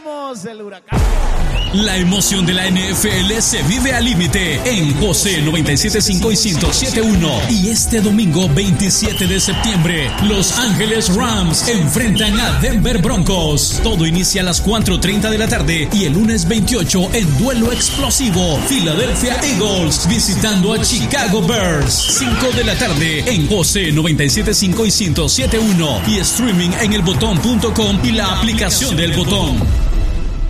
escuchamos el huracán. La emoción de la NFL se vive al límite en José 97.5 y 107.1. Y este domingo 27 de septiembre, Los Ángeles Rams enfrentan a Denver Broncos. Todo inicia a las 4:30 de la tarde y el lunes 28 en duelo explosivo, Philadelphia Eagles visitando a Chicago Bears. 5 de la tarde en José 97.5 y 107.1 y streaming en elbotón.com y la aplicación del Botón.